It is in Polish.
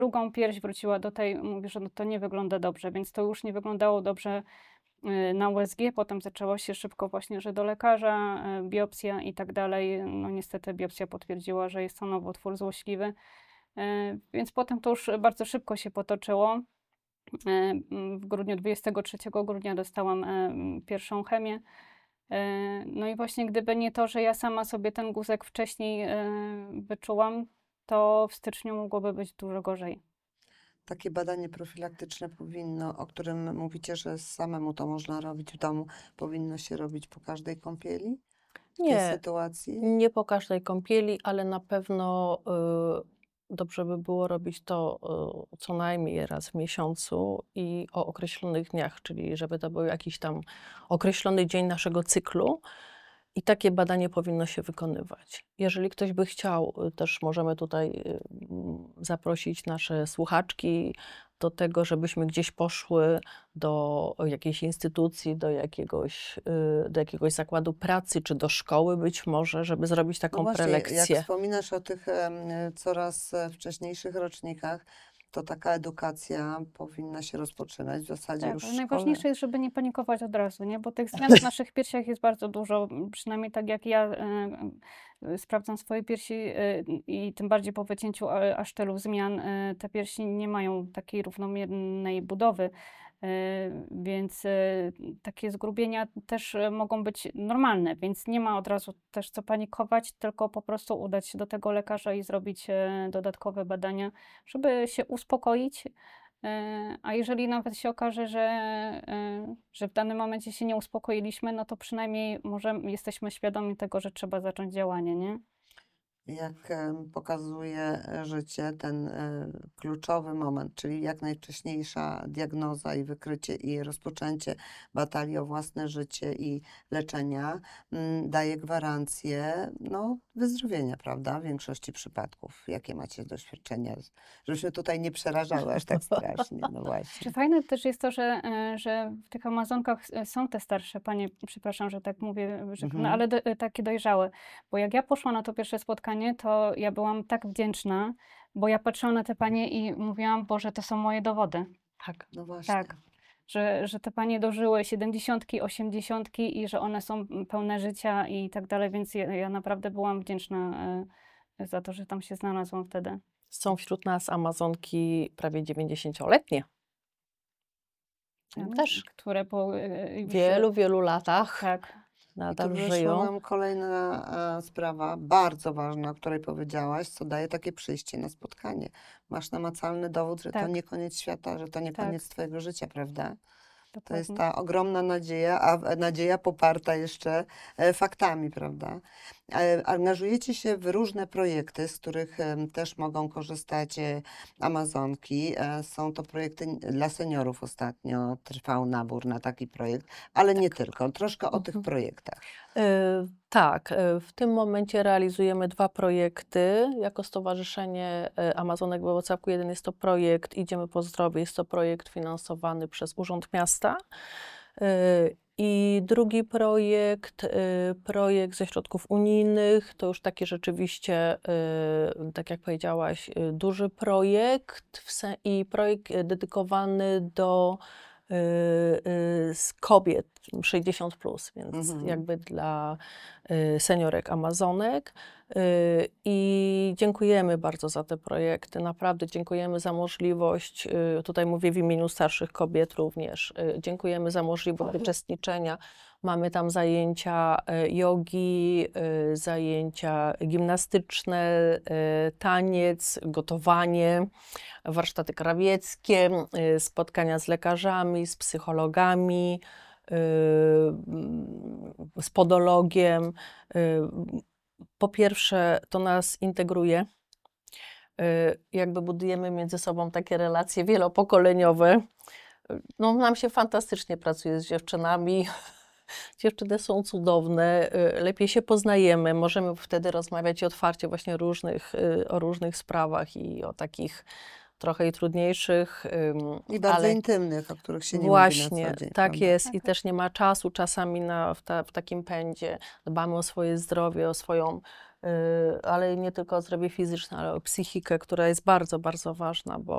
drugą pierś, wróciła do tej, mówi, że no to nie wygląda dobrze, więc to już nie wyglądało dobrze na USG, potem zaczęło się szybko właśnie, że do lekarza, biopsja i tak dalej. No niestety biopsja potwierdziła, że jest to nowotwór złośliwy, więc potem to już bardzo szybko się potoczyło. W grudniu, 23 grudnia dostałam pierwszą chemię. No i właśnie gdyby nie to, że ja sama sobie ten guzek wcześniej wyczułam, to w styczniu mogłoby być dużo gorzej. Takie badanie profilaktyczne powinno, o którym mówicie, że samemu to można robić w domu, powinno się robić po każdej kąpieli w tej Nie, sytuacji? nie po każdej kąpieli, ale na pewno dobrze by było robić to co najmniej raz w miesiącu i o określonych dniach, czyli żeby to był jakiś tam określony dzień naszego cyklu. I takie badanie powinno się wykonywać. Jeżeli ktoś by chciał, też możemy tutaj zaprosić nasze słuchaczki do tego, żebyśmy gdzieś poszły do jakiejś instytucji, do jakiegoś zakładu pracy, czy do szkoły być może, żeby zrobić No taką właśnie, jak prelekcję. wspominasz o tych coraz wcześniejszych rocznikach, to taka edukacja powinna się rozpoczynać w zasadzie Tak, już ale w szkole. najważniejsze jest, żeby nie panikować od razu, nie? Bo tych zmian w naszych piersiach jest bardzo dużo. Przynajmniej tak jak ja sprawdzam swoje piersi i tym bardziej po wycięciu aż tylu zmian, te piersi nie mają takiej równomiernej budowy. Więc takie zgrubienia też mogą być normalne, więc nie ma od razu też co panikować, tylko po prostu udać się do tego lekarza i zrobić dodatkowe badania, żeby się uspokoić. A jeżeli nawet się okaże, że w danym momencie się nie uspokoiliśmy, no to przynajmniej może jesteśmy świadomi tego, że trzeba zacząć działanie, nie? Jak pokazuje życie, ten kluczowy moment, czyli jak najwcześniejsza diagnoza i wykrycie i rozpoczęcie batalii o własne życie i leczenia daje gwarancję no, wyzdrowienia, prawda? W większości przypadków. Jakie macie doświadczenia? Żebyśmy tutaj nie przerażały aż tak strasznie, no Czy właśnie. fajne też jest to, że w tych Amazonkach są te starsze panie, przepraszam, że tak mówię, że, no, Mhm. ale takie dojrzałe. Bo jak ja poszłam na to pierwsze spotkanie, to ja byłam tak wdzięczna, bo ja patrzyłam na te panie i mówiłam, Boże, to są moje dowody. Tak. No właśnie. Tak, że te panie dożyły 70, 80 i że one są pełne życia i tak dalej, więc ja naprawdę byłam wdzięczna za to, że tam się znalazłam wtedy. Są wśród nas Amazonki prawie 90-letnie. Też Które po w już wielu, wielu latach tak. I nadal tu wyszła żyją. nam kolejna sprawa, bardzo ważna, o której powiedziałaś, co daje takie przyjście na spotkanie. Masz namacalny dowód, że to Tak. nie koniec świata, że to nie Tak. koniec twojego życia, prawda? To jest Dokładnie. ta ogromna nadzieja, a nadzieja poparta jeszcze faktami, prawda? Angażujecie się w różne projekty, z których też mogą korzystać Amazonki. Są to projekty dla seniorów ostatnio, trwał nabór na taki projekt, ale nie tylko. Troszkę o tych Mhm. projektach. Tak, w tym momencie realizujemy 2 projekty jako Stowarzyszenie Amazonek we Włocławku. Jeden jest to projekt Idziemy po zdrowie, jest to projekt finansowany przez Urząd Miasta. I drugi projekt, projekt ze środków unijnych, to już taki rzeczywiście, tak jak powiedziałaś, duży projekt i projekt dedykowany do z kobiet 60+, więc Mhm. jakby dla seniorek Amazonek. I dziękujemy bardzo za te projekty. Naprawdę dziękujemy za możliwość, tutaj mówię w imieniu starszych kobiet również, dziękujemy za możliwość uczestniczenia. Mamy tam zajęcia jogi, zajęcia gimnastyczne, taniec, gotowanie, warsztaty krawieckie, spotkania z lekarzami, z psychologami, z podologiem. Po pierwsze, to nas integruje. Jakby budujemy między sobą takie relacje wielopokoleniowe. No, nam się fantastycznie pracuje z dziewczynami. Dziewczyny są cudowne, lepiej się poznajemy, możemy wtedy rozmawiać otwarcie właśnie o różnych sprawach i o takich trochę i trudniejszych, I bardzo ale intymnych, o których się nie mówi na co właśnie, dzień, tak prawda? jest. I Tak. też nie ma czasu czasami w takim pędzie. Dbamy o swoje zdrowie, o swoją ale nie tylko o zdrowie fizyczne, ale o psychikę, która jest bardzo, bardzo ważna, bo